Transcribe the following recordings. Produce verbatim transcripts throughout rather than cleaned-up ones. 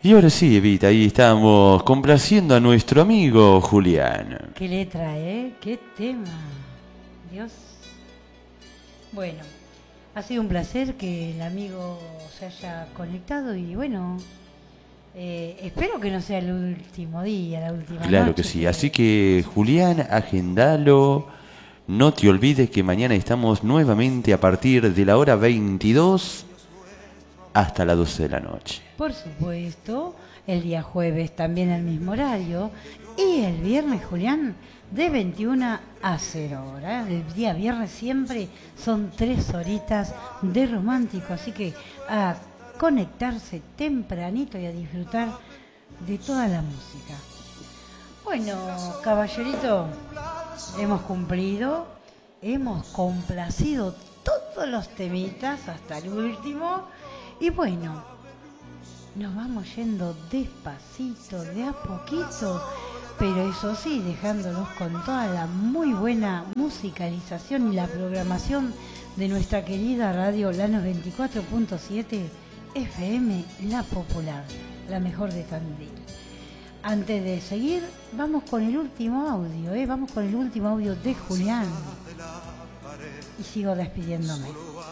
Y ahora sí, Evita, ahí estamos complaciendo a nuestro amigo Julián. Qué letra, ¿eh? Qué tema. Dios. Bueno, ha sido un placer que el amigo se haya conectado y bueno, eh, espero que no sea el último día, la última Claro noche, que sí, que... así que Julián, agendalo. No te olvides que mañana estamos nuevamente a partir de la hora veintidós hasta las doce de la noche. Por supuesto, el día jueves también al mismo horario y el viernes, Julián, de veintiuna a cero horas. El día viernes siempre son tres horitas de romántico, así que a conectarse tempranito y a disfrutar de toda la música. Bueno, caballerito, hemos cumplido, hemos complacido todos los temitas hasta el último y bueno, nos vamos yendo despacito, de a poquito, pero eso sí, dejándolos con toda la muy buena musicalización y la programación de nuestra querida radio, la noventa y cuatro punto siete F M, La Popular, la mejor de Tandil. Antes de seguir, vamos con el último audio, ¿eh? Vamos con el último audio de Julián. Y sigo despidiéndome.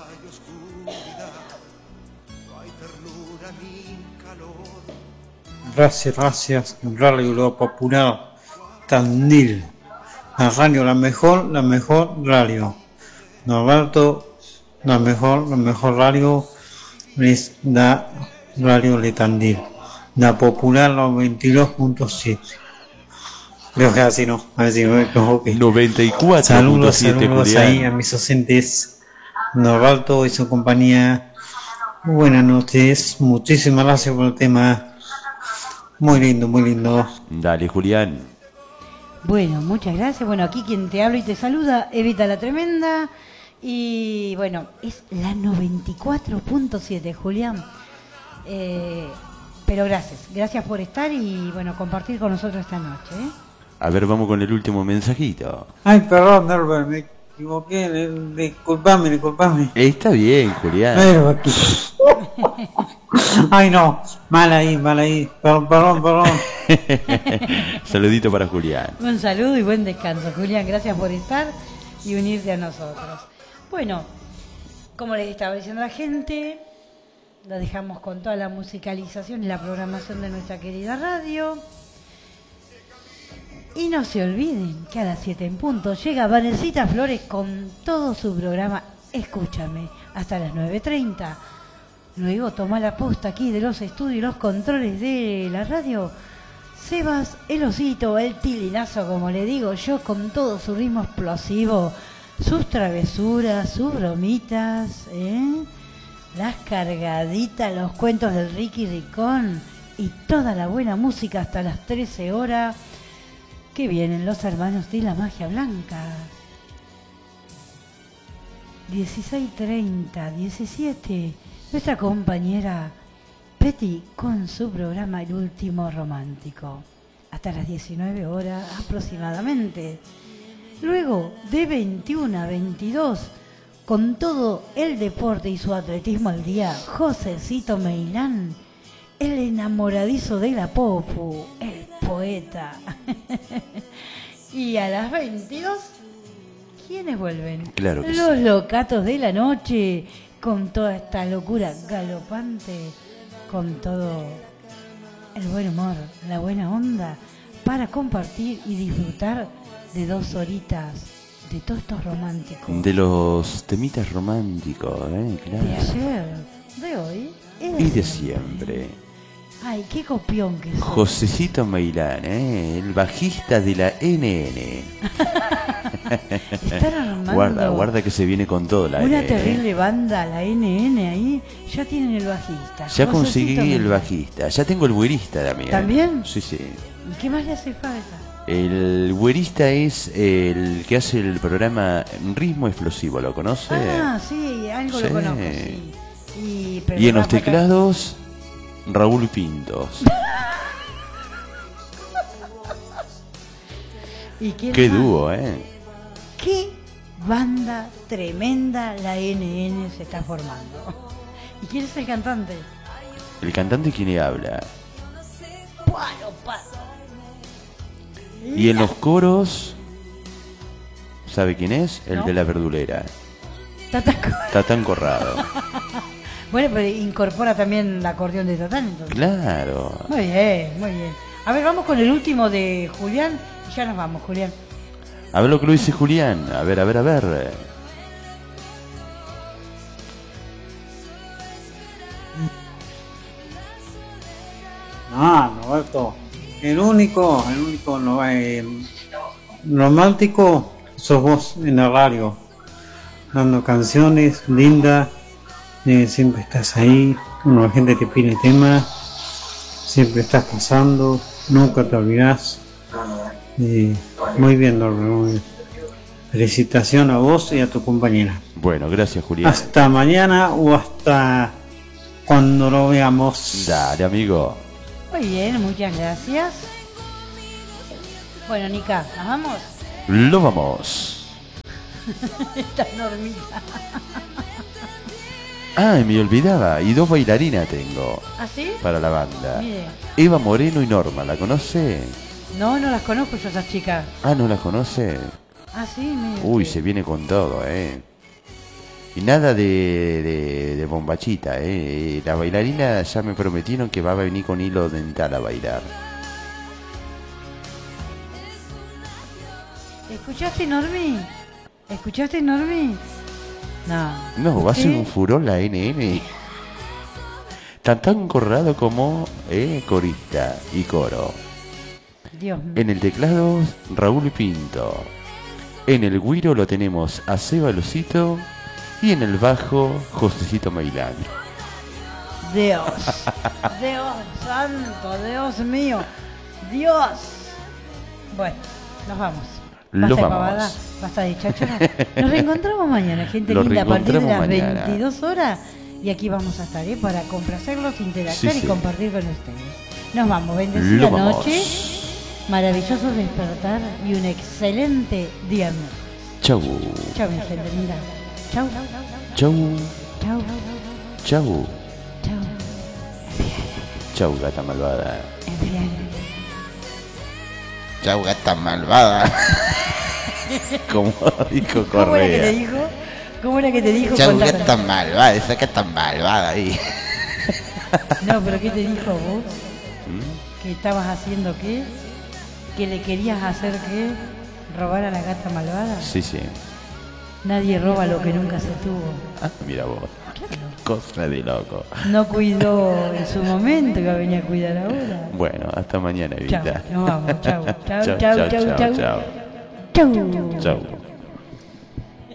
Gracias, gracias, Radio La Popular, Tandil. La radio, la mejor, la mejor radio. Norberto, la mejor, la mejor radio es la radio de Tandil. La Popular noventa y dos punto siete. Creo que así no, a ver si me equivoqué. noventa y cuatro punto siete. Saludos, saludos ahí a mis docentes, Norberto y su compañía. Buenas noches, muchísimas gracias por el tema. Muy lindo, muy lindo. Dale, Julián. Bueno, muchas gracias. Bueno, aquí quien te habla y te saluda, Evita la Tremenda. Y bueno, es la noventa y cuatro punto siete, Julián. Eh, pero gracias, gracias por estar y bueno, compartir con nosotros esta noche, ¿eh? A ver, vamos con el último mensajito. Ay, perdón, Norbert, me equivoqué, disculpame, disculpame. Está bien, Julián. Pero aquí. Ay, no, mal ahí, mal ahí, perdón, perdón, perdón. Saludito para Julián. Un saludo y buen descanso, Julián, gracias por estar y unirte a nosotros. Bueno, como les estaba diciendo a la gente, lo dejamos con toda la musicalización y la programación de nuestra querida radio. Y no se olviden que a las siete en punto llega Vanesita Flores con todo su programa Escúchame, hasta las nueve treinta. Luego toma la posta aquí de los estudios y los controles de la radio Sebas, el osito, el tilinazo, como le digo yo, con todo su ritmo explosivo, sus travesuras, sus bromitas, ¿eh? Las cargaditas, los cuentos del Ricky Ricón y toda la buena música hasta las trece horas. Que vienen los hermanos de la magia blanca. dieciséis treinta, diecisiete. Nuestra compañera Petty con su programa El Último Romántico. Hasta las diecinueve horas aproximadamente. Luego, de veintiuna a veintidós, con todo el deporte y su atletismo al día, Josecito Meilán, el enamoradizo de la Popu, el poeta. Y a las veintidós, ¿quiénes vuelven? Claro que Los sí. locatos de la noche, con toda esta locura galopante, con todo el buen humor, la buena onda, para compartir y disfrutar de dos horitas de todos estos románticos. De los temitas románticos, ¿eh? Claro. De ayer, de hoy Y de siempre. Ay, qué copión que soy. Josecito Meilán, ¿eh? El bajista de la N N. Están armando Guarda, guarda que se viene con todo la una N N. terrible banda, la N N ahí. Ya tienen el bajista. Ya conseguí Josecito el Meilán. bajista. Ya tengo el güerista también. ¿También? Sí, sí. ¿Y qué más le hace falta? El güerista es el que hace el programa Ritmo Explosivo, ¿lo conoce? Ah, sí, algo Sí. lo conozco, sí. Y, pero Y en los Rafa- teclados, Raúl Pintos. ¿Y qué Qué más? dúo, ¿eh? Qué banda tremenda la N N se está formando. ¿Y quién es el cantante? El cantante, ¿quién le habla? copado. Y en los coros, ¿sabe quién es? El ¿No? de la verdulera. Tatán Co- Tatán Corrado. Bueno, pero incorpora también el acordeón de Tatán, entonces. Claro. Muy bien, muy bien. A ver, vamos con el último de Julián y ya nos vamos, Julián. A ver lo que lo dice Julián. A ver, a ver, a ver. Ah, Roberto, el único, el único no, eh, romántico sos vos en la radio, dando canciones lindas, eh, siempre estás ahí, cuando la gente te pide temas, siempre estás pasando, nunca te olvidás. Eh, muy bien, Norberto, muy bien. Felicitación a vos y a tu compañera. Bueno, gracias, Julián. Hasta mañana o hasta cuando lo veamos. Dale, amigo. Muy bien, muchas gracias. Bueno, Nica, ¿nos vamos? Lo vamos. Esta normita. Ah, me olvidaba. Y dos bailarinas tengo ¿Ah, sí? para la banda. Mire. Eva Moreno y Norma, ¿la conoce? No, no las conozco yo, esas chicas. Ah, ¿no la conoce? Ah, sí, mire. Uy, usted. se viene con todo, ¿eh? Y nada de, de, de bombachita, ¿eh? Las bailarinas ya me prometieron que va a venir con hilo dental a bailar. ¿Escuchaste, Normi? ¿Escuchaste, Normi? No. No, va a ser ¿Usted? un furor la N N. Tan tan corrado como eh, corista y coro. Dios mío. En el teclado, Raúl Pinto. En el güiro lo tenemos a Seba Lucito. Y en el bajo, Josecito Mailán. Dios. Dios santo, Dios mío. Dios. Bueno, nos vamos. Lo Basta de vamos. pavada, basta de cháchara. Nos reencontramos mañana, gente Lo linda, a partir de las reencontramos mañana. veintidós horas. Y aquí vamos a estar, ¿eh? Para complacerlos, interactuar Sí, y sí. compartir con ustedes. Nos vamos, bendecida Lo vamos. noche, maravilloso despertar y un excelente día. Chau. Chao, mi gente linda. Chau. Chau. Chau. Chau. Chau. Chau, gata malvada. Enfriar. Chau, gata malvada. Como dijo ¿Cómo era que te Correa. dijo? ¿Cómo era que te dijo? Chau, Contame. gata malvada. Esa gata malvada ahí. No, pero ¿qué te dijo vos? ¿Mm? ¿Que estabas haciendo qué? ¿Que le querías hacer qué? ¿Robar a la gata malvada? Sí, sí. Nadie roba lo que nunca se tuvo. Ah, mira vos. Cosa de loco. No cuidó en su momento y va a venir a cuidar ahora. Bueno, hasta mañana, Chao, Evita. nos vamos. Chao, chao, Chau, chao, chau, chao, chau, chao. chau. Chau. Chau.